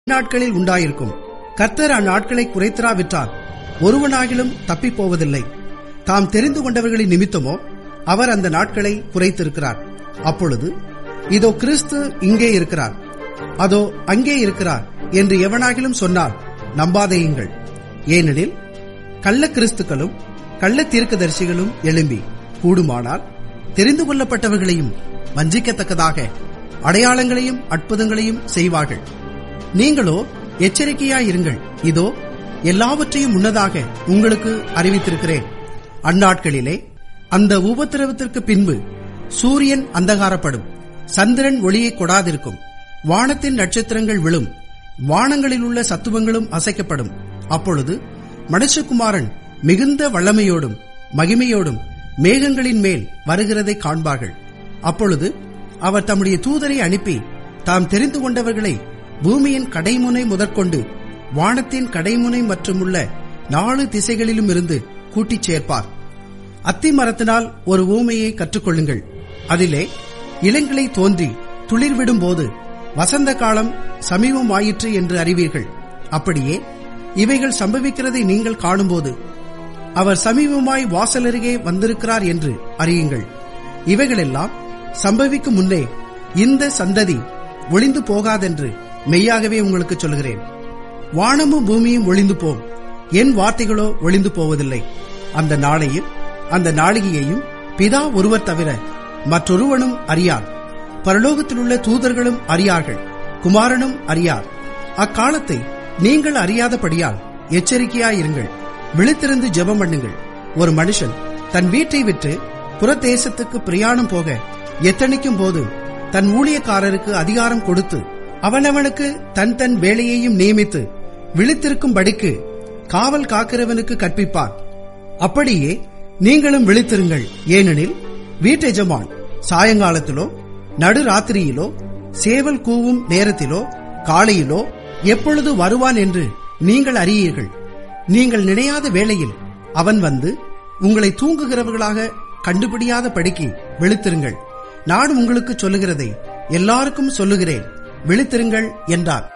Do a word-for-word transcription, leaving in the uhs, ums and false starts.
நாட்களில் உண்டாயிருக்கும். கர்த்தர் அந்நாட்களை குறைத்திராவிட்டால் ஒருவனாகிலும் தப்பிப் போவதில்லை. தாம் தெரிந்து கொண்டவர்களின் நிமித்தமோ அவர் அந்த நாட்களை குறைத்திருக்கிறார். அப்பொழுது இதோ கிறிஸ்து இங்கே இருக்கிறார், அதோ அங்கே இருக்கிறார் என்று எவனாகிலும் சொன்னால் நம்பாதேயுங்கள். ஏனெனில் கள்ள கிறிஸ்துக்களும் கள்ள தீர்க்கதரிசிகளும் எழும்பி கூடுமானால் தெரிந்து கொள்ளப்பட்டவர்களையும் வஞ்சிக்கத்தக்கதாக அடையாளங்களையும் அற்புதங்களையும் செய்வார்கள். நீங்களோ எச்சரிக்கையாயிருங்கள். இதோ எல்லாவற்றையும் முன்னதாக உங்களுக்கு அறிவித்திருக்கிறேன். அந்நாட்களிலே அந்த உபத்திரவத்திற்கு பின்பு சூரியன் அந்தகாரப்படும், சந்திரன் ஒளியை கொடாதிருக்கும், வானத்தின் நட்சத்திரங்கள் விழும், வானங்களில் உள்ள சத்துவங்களும் அசைக்கப்படும். அப்பொழுது மனுஷகுமாரன் மிகுந்த வல்லமையோடும் மகிமையோடும் மேகங்களின் மேல் வருகிறதை காண்பார்கள். அப்பொழுது அவர் தம்முடைய தூதரை அனுப்பி தாம் தெரிந்து கொண்டவர்களை பூமியின் கடைமுனை முதற்கொண்டு வானத்தின் கடைமுனை மற்றும் உள்ள நாலு திசைகளிலும் இருந்து கூட்டிச் சேர்ப்பார். அத்தி மரத்தினால் ஒரு ஊமையை கற்றுக்கொள்ளுங்கள். அதிலே இளங்கிளை தோன்றி துளிர்விடும் போது வசந்த காலம் சமீபமாயிற்று என்று அறிவீர்கள். அப்படியே இவைகள் சம்பவிக்கிறதை நீங்கள் காணும்போது அவர் சமீபமாய் வாசலருகே வந்திருக்கிறார் என்று அறியுங்கள். இவைகளெல்லாம் சம்பவிக்கும் முன்னே இந்த சந்ததி ஒளிந்து போகாதென்று மெய்யாகவே உங்களுக்கு சொல்கிறேன். வானமும் பூமியும் ஒளிந்து போம், என் வார்த்தைகளோ ஒளிந்து போவதில்லை. அந்த நாளையும் அந்த நாளிகையையும் பிதா ஒருவர் தவிர மற்றொருவனும் அறியார். பரலோகத்திலுள்ள தூதர்களும் அறியார்கள், குமாரனும் அறியார். அக்காலத்தை நீங்கள் அறியாதபடியால் எச்சரிக்கையாயிருங்கள். விழித்திருந்து ஜெபம் பண்ணுங்கள். ஒரு மனுஷன் தன் வீட்டை விட்டு புறதேசத்துக்கு பிரயாணம் போக எத்தனிக்கும் போது தன் ஊழியக்காரருக்கு அதிகாரம் கொடுத்து அவனவனுக்கு தன் தன் வேலையையும் நியமித்து விழித்திருக்கும்படிக்கு காவல் காக்கிறவனுக்கு கற்பிப்பார். அப்படியே நீங்களும் விழித்திருங்கள். ஏனெனில் வீட்டெஜமான் சாயங்காலத்திலோ நடுராத்திரியிலோ சேவல் கூவும் நேரத்திலோ காலையிலோ எப்பொழுது வருவான் என்று நீங்கள் அறியீர்கள். நீங்கள் நினையாத வேளையில் அவன் வந்து உங்களை தூங்குகிறவர்களாக கண்டுபிடியாத படிக்கு விழித்திருங்கள். நான் உங்களுக்கு சொல்லுகிறதை எல்லாருக்கும் சொல்லுகிறேன், விழித்திருங்கள் என்றார்.